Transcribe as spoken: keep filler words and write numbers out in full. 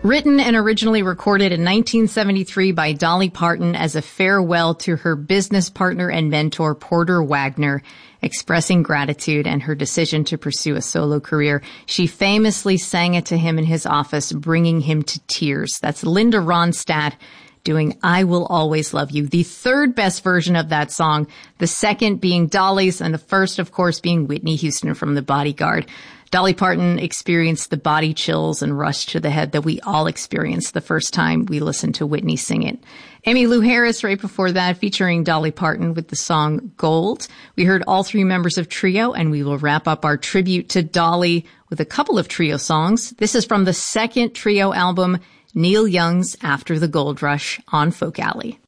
Written and originally recorded in nineteen seventy-three by Dolly Parton as a farewell to her business partner and mentor, Porter Wagner, expressing gratitude and her decision to pursue a solo career. She famously sang it to him in his office, bringing him to tears. That's Linda Ronstadt doing I Will Always Love You, the third best version of that song, the second being Dolly's, and the first, of course, being Whitney Houston from The Bodyguard. Dolly Parton experienced the body chills and rush to the head that we all experienced the first time we listened to Whitney sing it. Emmylou Harris right before that, featuring Dolly Parton with the song Gold. We heard all three members of Trio, and we will wrap up our tribute to Dolly with a couple of Trio songs. This is from the second Trio album, Neil Young's After the Gold Rush on Folk Alley.